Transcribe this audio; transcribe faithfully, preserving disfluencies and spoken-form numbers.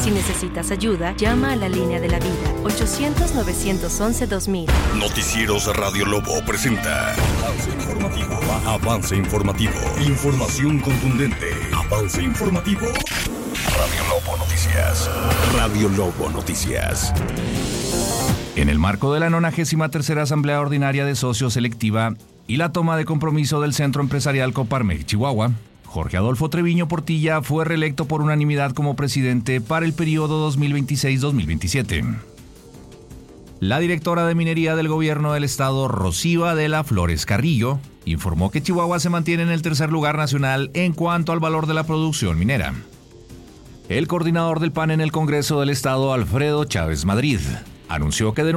Si necesitas ayuda, llama a la línea de la vida, ochocientos, novecientos once, dos mil. Noticieros Radio Lobo presenta Avance Informativo. Avance Informativo. Información contundente. Avance Informativo. Radio Lobo Noticias. Radio Lobo Noticias. En el marco de la nonagésima tercera Asamblea Ordinaria de Socios Selectiva y la toma de compromiso del Centro Empresarial Coparmex Chihuahua, Jorge Adolfo Treviño Portilla fue reelecto por unanimidad como presidente para el periodo dos mil veintiséis a dos mil veintisiete. La directora de Minería del Gobierno del Estado, Rocío Adela Flores Carrillo, informó que Chihuahua se mantiene en el tercer lugar nacional en cuanto al valor de la producción minera. El coordinador del P A N en el Congreso del Estado, Alfredo Chávez Madrid, anunció que de